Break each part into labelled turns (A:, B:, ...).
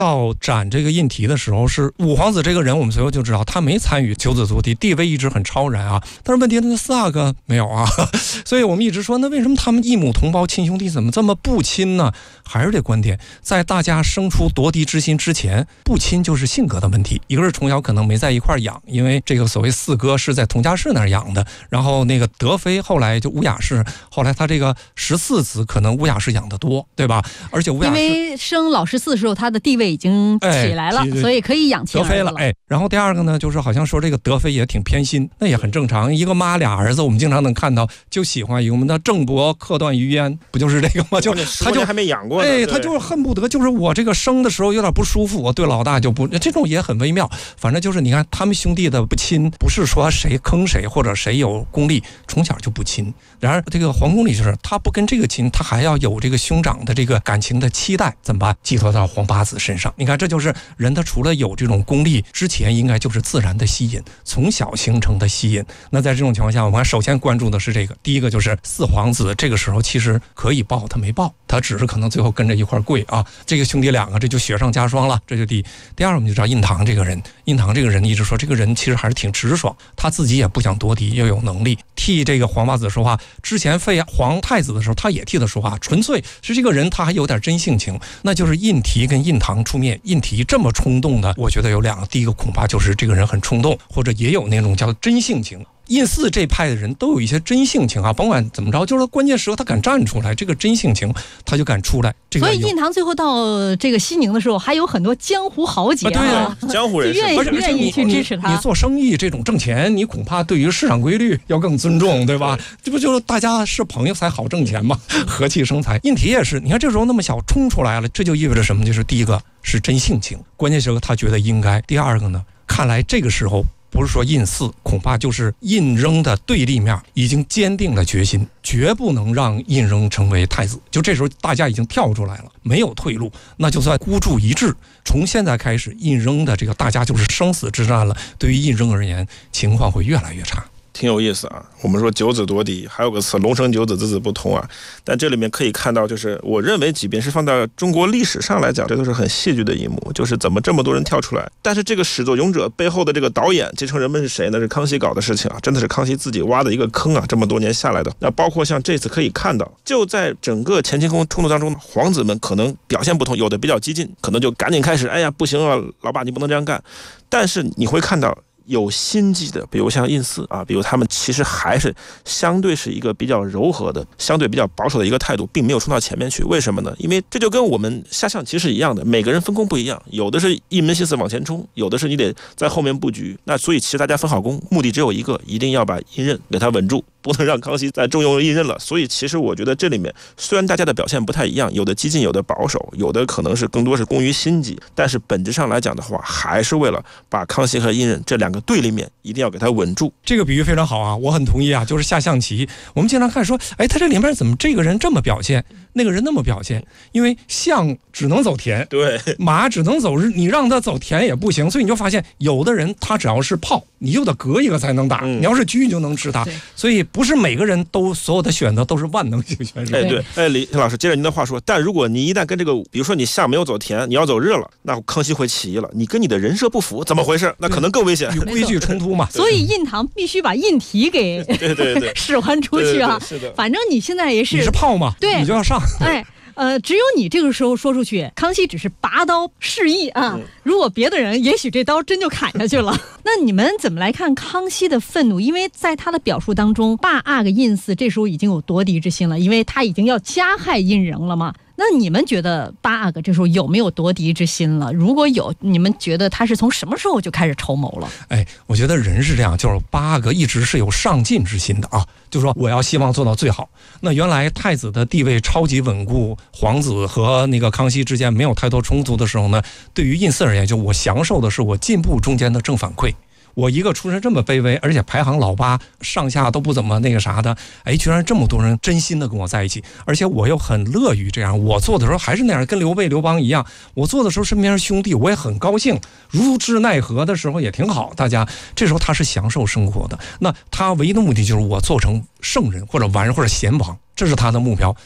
A: 到斩这个印提的时候，是武皇子这个人，我们随后就知道他没参与九子夺嫡，地位一直很超然啊。但是问题那四阿哥没有啊，所以我们一直说，那为什么他们异母同胞亲兄弟怎么这么不亲呢？还是这观点，在大家生出夺嫡之心之前，不亲就是性格的问题。一个是从小可能没在一块养，因为这个所谓四哥是在佟家氏那儿养的，然后那个德妃后来就乌雅氏，后来他这个14子可能乌雅氏养得多，对吧？而且乌雅氏
B: 因为生老14的时候，他的地位已经起来了，所以可以养亲儿子了。
A: 然后第二个呢，就是好像说这个德妃也挺偏心，那也很正常。一个妈俩儿子，我们经常能看到，就喜欢我们的郑伯克段于鄢，不就是这个吗？就
C: 他就还没养过呢，
A: 他就是恨不得，就是我这个生的时候有点不舒服，我对老大就不，这种也很微妙。反正就是你看他们兄弟的不亲，不是说谁坑谁或者谁有功利，从小就不亲。然而这个皇宫里就是他不跟这个亲，他还要有这个兄长的这个感情的期待，怎么办？寄托到皇八子身上。你看，这就是人他除了有这种功利之前，应该就是自然的吸引，从小形成的吸引。那在这种情况下，我们首先关注的是这个，第一个就是四皇子这个时候其实可以报，他没报，他只是可能最后跟着一块跪啊。这个兄弟两个这就雪上加霜了，这就第一。第二，我们就知道印堂这个人，印堂这个人一直说这个人其实还是挺直爽，他自己也不想夺嫡，又有能力替这个皇八子说话。之前废皇太子的时候，他也替他说话，纯粹是这个人他还有点真性情。那就是印提跟印堂出面，印提这么冲动的，我觉得有两个，第一个恐怕就是这个人很冲动，或者也有那种叫真性情。印四这派的人都有一些真性情啊，甭管怎么着，就是关键时候他敢站出来，这个真性情他就敢出来。
B: 所以印堂最后到这个西宁的时候，还有很多江湖豪杰啊，
C: 江湖人士
B: 愿意去支持他。
A: 你做生意这种挣钱，你恐怕对于市场规律要更尊重，对吧？这不就是大家是朋友才好挣钱吗？和气生财。印提也是，你看这时候那么小冲出来了，这就意味着什么？就是第一个是真性情，关键时候他觉得应该。第二个呢，看来这个时候不是说印四，恐怕就是印扔的对立面已经坚定了决心，绝不能让印扔成为太子。就这时候大家已经跳出来了，没有退路，那就算孤注一掷。从现在开始，印扔的这个大家就是生死之战了。对于印扔而言，情况会越来越差。
C: 挺有意思啊，我们说九子夺嫡，还有个词龙生九子，子子不同啊。但这里面可以看到，就是我认为即便是放到中国历史上来讲，这都是很戏剧的一幕，就是怎么这么多人跳出来。但是这个始作俑者背后的这个导演继承人们是谁呢？是康熙搞的事情啊，真的是康熙自己挖的一个坑啊，这么多年下来的。那包括像这次可以看到，就在整个乾清宫冲突当中，皇子们可能表现不同，有的比较激进，可能就赶紧开始，哎呀不行啊，老爸你不能这样干。但是你会看到有心计的，比如像印四啊，比如他们其实还是相对是一个比较柔和的，相对比较保守的一个态度，并没有冲到前面去。为什么呢？因为这就跟我们下象棋是一样的，每个人分工不一样，有的是一门心思往前冲，有的是你得在后面布局。那所以其实大家分好工，目的只有一个，一定要把印任给他稳住，不能让康熙再重用印任了。所以其实我觉得这里面虽然大家的表现不太一样，有的激进，有的保守，有的可能是更多是功于心计，但是本质上来讲的话，还是为了把康熙和印任这两个对立面一定要给它稳住。
A: 这个比喻非常好啊，我很同意啊。就是下象棋，我们经常看说，哎，他这里面怎么这个人这么表现，那个人那么表现？因为象只能走田，
C: 对，
A: 马只能走日，你让他走田也不行，所以你就发现有的人他只要是炮，你就得隔一个才能打，你要是车你就能吃他。所以不是每个人都所有的选择都是万能型选手。
C: 哎，对，哎，李老师，接着您的话说，但如果你一旦跟这个，比如说你象没有走田，你要走日了，那康熙会起义了，你跟你的人设不符，怎么回事？那可能更危险，
A: 与规矩冲突嘛。
B: 所以印堂必须把印提给
C: 对
B: 使唤出去啊。
C: 是的，
B: 反正你现在也是，
A: 你是炮嘛，
B: 对，
A: 你就要上。
B: 哎。只有你这个时候说出去，康熙只是拔刀示意啊。如果别的人，也许这刀真就砍下去了。那你们怎么来看康熙的愤怒？因为在他的表述当中，八阿哥印四这时候已经有夺嫡之心了，因为他已经要加害印人了嘛。那你们觉得八阿哥这时候有没有夺嫡之心了？如果有，你们觉得他是从什么时候就开始筹谋了？
A: 哎，我觉得人是这样，就是八阿哥一直是有上进之心的啊，就是说我要希望做到最好。那原来太子的地位超级稳固，皇子和那个康熙之间没有太多冲突的时候呢，对于印四而言，就我享受的是我进步中间的正反馈。我一个出身这么卑微，而且排行老8，上下都不怎么那个啥的，哎，居然这么多人真心的跟我在一起，而且我又很乐于这样。我做的时候还是那样，跟刘备、刘邦一样，我做的时候身边是兄弟，我也很高兴，如之奈何的时候也挺好。大家这时候他是享受生活的，那他唯一的目的就是我做成圣人或者完人或者贤王，这是他的目标。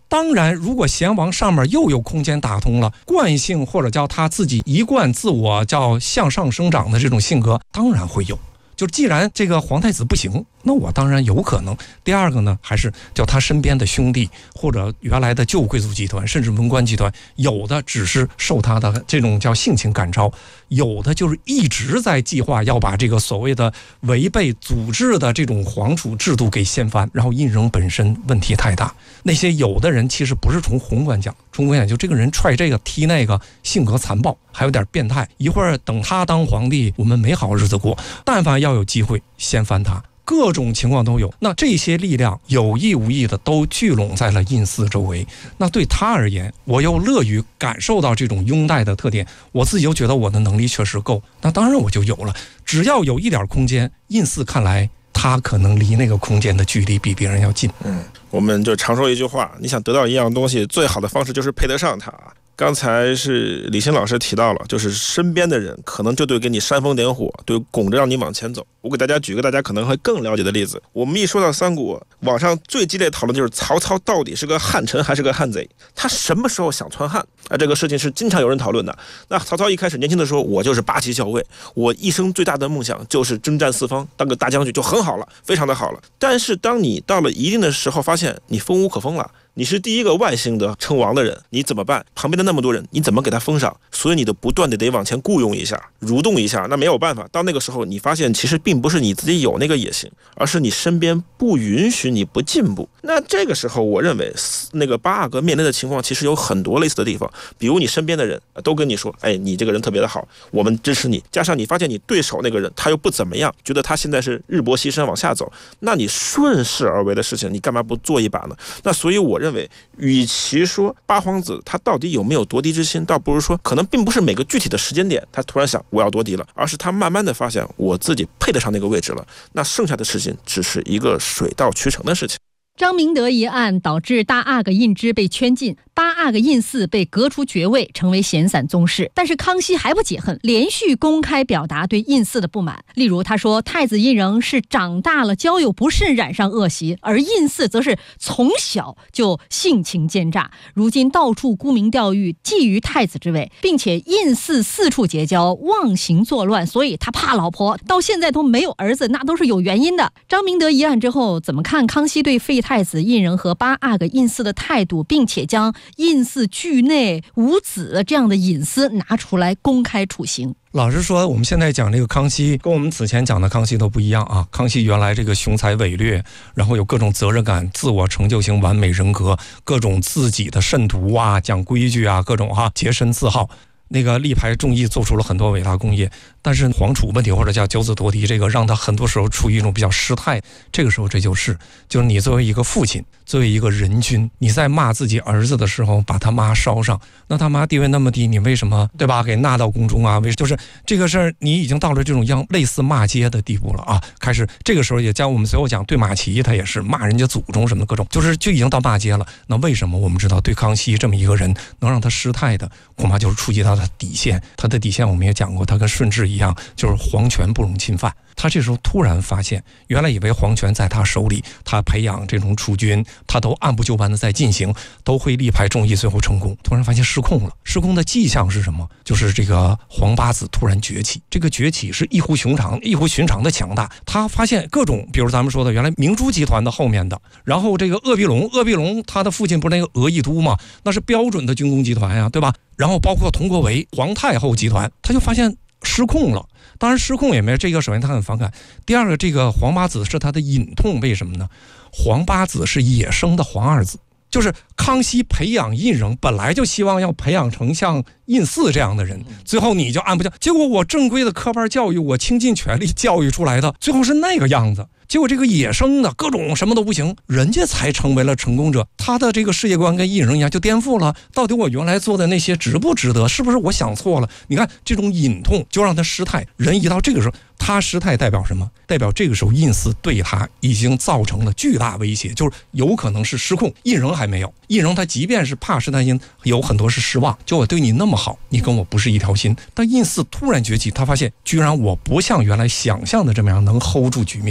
A: 当然，如果贤王上面又有空间打通了，惯性或者叫他自己一贯自我叫向上生长的这种性格，当然会有。就既然这个皇太子不行，那我当然有可能。第二个呢，还是叫他身边的兄弟或者原来的旧贵族集团，甚至文官集团，有的只是受他的这种叫性情感召，有的就是一直在计划要把这个所谓的违背祖制的这种皇储制度给掀翻。然后胤禛本身问题太大，那些有的人其实不是从宏观讲，从宏观讲就这个人踹这个踢那个，性格残暴，还有点变态。一会儿等他当皇帝，我们没好日子过。但凡要有机会掀翻他，各种情况都有。那这些力量有意无意的都聚拢在了胤祀周围。那对他而言，我又乐于感受到这种拥戴的特点，我自己又觉得我的能力确实够，那当然我就有了。只要有一点空间，胤祀看来他可能离那个空间的距离比别人要近。
C: 我们就常说一句话，你想得到一样东西，最好的方式就是配得上它。刚才是李欣老师提到了，就是身边的人可能就对给你煽风点火，对拱着让你往前走。我给大家举个大家可能会更了解的例子。我们一说到三国，网上最激烈讨论就是曹操到底是个汉臣还是个汉贼，他什么时候想篡汉啊？这个事情是经常有人讨论的。那曹操一开始年轻的时候，我就是8旗校尉，我一生最大的梦想就是征战四方，当个大将军就很好了，非常的好了。但是当你到了一定的时候，发现你封无可封了。你是第一个外姓的称王的人，你怎么办？旁边的那么多人，你怎么给他封赏？所以你的不断的得往前雇佣一下，蠕动一下，那没有办法。到那个时候，你发现其实并不是你自己有那个野心，而是你身边不允许你不进步。那这个时候，我认为那个八阿哥面临的情况其实有很多类似的地方，比如你身边的人都跟你说，哎，你这个人特别的好，我们支持你。加上你发现你对手那个人他又不怎么样，觉得他现在是日薄西山往下走，那你顺势而为的事情，你干嘛不做一把呢？那所以我认为，与其说八皇子他到底有没有夺嫡之心，倒不如说可能并不是每个具体的时间点他突然想我要夺嫡了，而是他慢慢的发现我自己配得上那个位置了。那剩下的事情只是一个水到渠成的事情。
B: 张明德一案导致大阿哥胤支被圈禁，八阿哥胤祀被革除爵位，成为闲散宗室。但是康熙还不解恨，连续公开表达对胤祀的不满。例如他说，太子胤禛是长大了交友不慎染上恶习，而胤祀则是从小就性情奸诈，如今到处沽名钓誉，觊觎太子之位，并且胤祀四处结交，妄行作乱，所以他怕老婆，到现在都没有儿子，那都是有原因的。张明德一案之后，怎么看康熙对废太子胤禛和八阿哥胤祀的态度，并且将胤祀惧内无子这样的隐私拿出来公开处刑？
A: 老实说，我们现在讲这个康熙，跟我们此前讲的康熙都不一样啊。康熙原来这个雄才伟略，然后有各种责任感、自我成就型完美人格，各种自己的慎独啊、讲规矩啊，各种洁身自好。那个力排众议，做出了很多伟大功业，但是皇储问题或者叫九子夺嫡，这个让他很多时候处于一种比较失态。这个时候就是你作为一个父亲，作为一个人君，你在骂自己儿子的时候把他妈烧上，那他妈地位那么低，你为什么对吧给纳到宫中啊？就是这个事儿，你已经到了这种类似骂街的地步了啊！开始这个时候也将我们随后讲对马齐，他也是骂人家祖宗什么的各种，就已经到骂街了。那为什么我们知道对康熙这么一个人能让他失态的，恐怕就是触及到他底线。他的底线我们也讲过，他跟顺治一样，就是皇权不容侵犯。他这时候突然发现，原来以为皇权在他手里，他培养这种储君，他都按部就班的在进行，都会力排众议，最后成功。突然发现失控了，失控的迹象是什么？就是这个皇八子突然崛起，这个崛起是异乎寻常的强大。他发现各种，比如咱们说的原来明珠集团的后面的，然后这个鄂必龙他的父亲不是那个俄义都吗？那是标准的军工集团呀，对吧？然后包括佟国维皇太后集团，他就发现失控了。当然失控也没有这个，首先他很反感，第二个这个皇八子是他的隐痛，为什么呢？皇八子是野生的皇二子，就是康熙培养胤禛本来就希望要培养成像胤祀这样的人，最后你就按不教，结果我正规的科班教育，我倾尽全力教育出来的，最后是那个样子。结果这个野生的各种什么都不行，人家才成为了成功者。他的这个世界观跟胤禛一样，就颠覆了。到底我原来做的那些值不值得？是不是我想错了？你看这种隐痛就让他失态。人一到这个时候，他失态代表什么？代表这个时候胤祀对他已经造成了巨大威胁，就是有可能是失控。胤禛还没有，胤禛他即便是怕是担心，有很多是失望。就我对你那么好，你跟我不是一条心。但胤祀突然崛起，他发现居然我不像原来想象的这么样能 hold 住局面。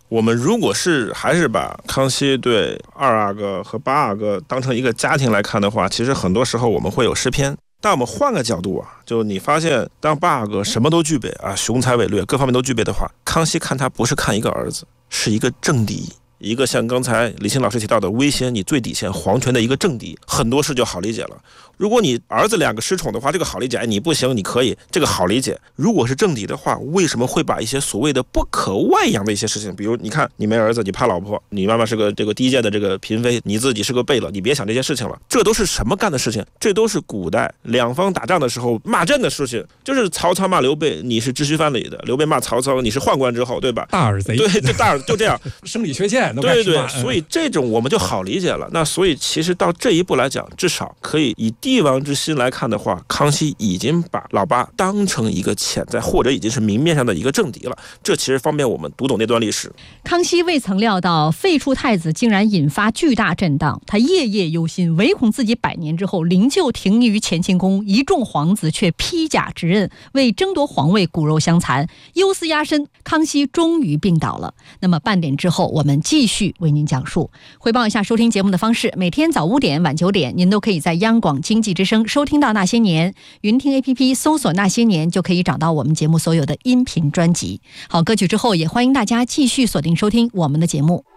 C: 我们如果还是把康熙对二阿哥和八阿哥当成一个家庭来看的话，其实很多时候我们会有失偏。但我们换个角度啊，就你发现当八阿哥什么都具备啊，雄才伟略各方面都具备的话，康熙看他不是看一个儿子，是一个政敌，一个像刚才李欣老师提到的威胁你最底线皇权的一个政敌，很多事就好理解了。如果你儿子2个失宠的话，这个好理解，你不行你可以，这个好理解。如果是政敌的话，为什么会把一些所谓的不可外扬的一些事情，比如你看你没儿子，你怕老婆，你妈妈是个低贱的这个嫔妃，你自己是个贝勒，你别想这些事情了。这都是什么干的事情？这都是古代两方打仗的时候骂阵的事情，就是曹操骂刘备，你是知须藩里的；刘备骂曹操，你是宦官之后，对吧？
A: 大耳贼，
C: 对，就大耳就这样，
A: 生理缺陷都
C: 对对，所以这种我们就好理解了。那所以其实到这一步来讲，至少可以以帝王之心来看的话，康熙已经把老八当成一个潜在或者已经是明面上的一个政敌了，这其实方便我们读懂那段历史。
B: 康熙未曾料到废黜太子竟然引发巨大震荡，他夜夜忧心，唯恐自己100年之后灵柩停匿于乾清宫，一众皇子却披甲执刃，为争夺皇位骨肉相残，忧思压身，康熙终于病倒了。那么半点之后我们继续为您讲述。汇报一下收听节目的方式，每天早5点晚9点您都可以在央广经济之声收听到那些年，云听 APP 搜索那些年就可以找到我们节目所有的音频专辑。好，歌曲之后也欢迎大家继续锁定收听我们的节目。